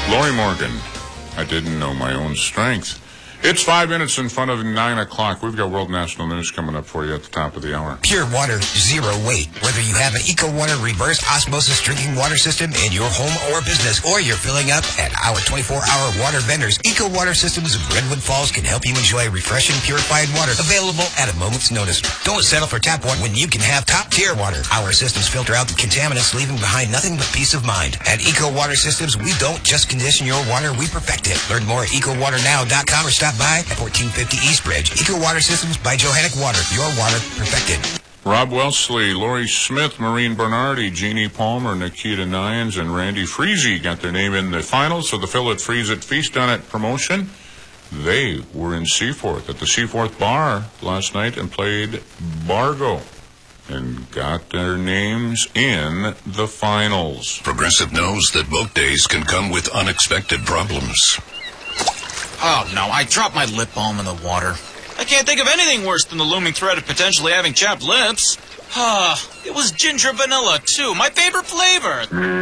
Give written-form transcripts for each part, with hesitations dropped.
Lori Morgan, I didn't know my own strength. It's 5 minutes in front of 9 o'clock. We've got World National News coming up for you at the top of the hour. Pure water, zero weight. Whether you have an EcoWater reverse osmosis drinking water system in your home or business, or you're filling up at our 24-hour water vendors, EcoWater Systems of Redwood Falls can help you enjoy refreshing, purified water available at a moment's notice. Don't settle for tap water when you can have top-tier water. Our systems filter out the contaminants, leaving behind nothing but peace of mind. At EcoWater Systems, we don't just condition your water, we perfect it. Learn more at EcoWaterNow.com or stop by at 1450 East Bridge. EcoWater Systems by Johannic Water. Your water perfected. Rob Wellesley, Lori Smith, Maureen Bernardi, Jeannie Palmer, Nikita Nyans, and Randy Freezy got their name in the finals of the Fill It, Freeze It, Feast on It promotion. They were in Seaforth at the Seaforth Bar last night and played Bargo and got their names in the finals. Progressive knows that boat days can come with unexpected problems. Oh, no, I dropped my lip balm in the water. I can't think of anything worse than the looming threat of potentially having chapped lips. It was ginger vanilla, too, my favorite flavor.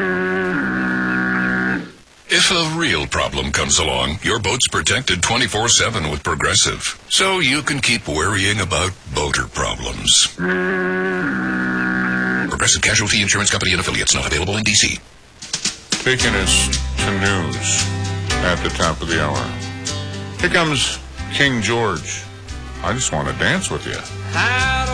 If a real problem comes along, your boat's protected 24/7 with Progressive, so you can keep worrying about boater problems. Progressive Casualty Insurance Company and Affiliates, not available in D.C. Taking us to news at the top of the hour. Here comes King George. I just want to dance with you.